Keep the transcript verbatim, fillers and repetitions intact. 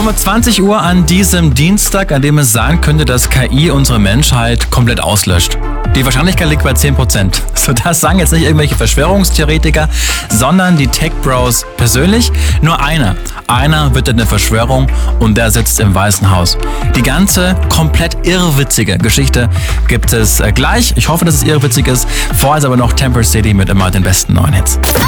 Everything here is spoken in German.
Um zwanzig Uhr an diesem Dienstag, an dem es sein könnte, dass K I unsere Menschheit komplett auslöscht. Die Wahrscheinlichkeit liegt bei zehn Prozent. So, das sagen jetzt nicht irgendwelche Verschwörungstheoretiker, sondern die Tech-Bros persönlich. Nur einer. Einer wird eine Verschwörung und der sitzt im Weißen Haus. Die ganze komplett irrwitzige Geschichte gibt es gleich. Ich hoffe, dass es irrwitzig ist. Vorher ist aber noch Temper City mit immer den besten neuen Hits.